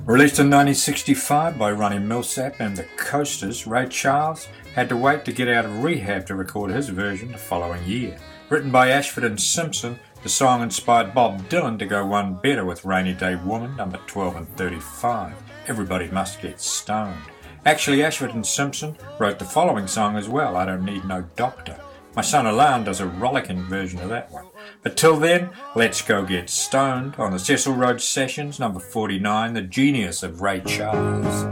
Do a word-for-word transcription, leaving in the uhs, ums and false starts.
Released in nineteen sixty-five by Ronnie Milsap and the Coasters, Ray Charles had to wait to get out of rehab to record his version the following year. Written by Ashford and Simpson, the song inspired Bob Dylan to go one better with Rainy Day Woman, number twelve and thirty-five. Everybody Must Get Stoned. Actually, Ashford and Simpson wrote the following song as well, I Don't Need No Doctor. My son Alain does a rollicking version of that one. But till then, let's go get stoned on the Cecil Rhodes Sessions, number forty-nine, The Genius of Ray Charles.